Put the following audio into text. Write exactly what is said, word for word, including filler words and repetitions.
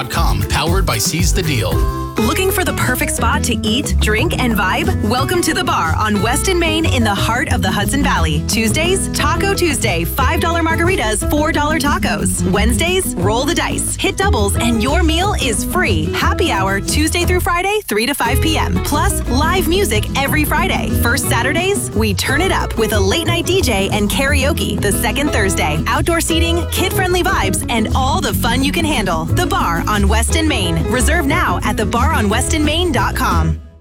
Com, powered by Seize the Deal. Looking for the perfect spot to eat, drink, and vibe? Welcome to The Bar on Weston, Maine in the heart of the Hudson Valley. Tuesdays, Taco Tuesday, five dollar margaritas, four dollar tacos. Wednesdays, roll the dice, hit doubles, and your meal is free. Happy hour Tuesday through Friday, three to five p.m. Plus, live music every Friday. First Saturdays, we turn it up with a late night D J and karaoke the second Thursday. Outdoor seating, kid-friendly vibes, and all the fun you can handle. The Bar on Weston, Maine. Reserve now at the bar on weston maine dot com.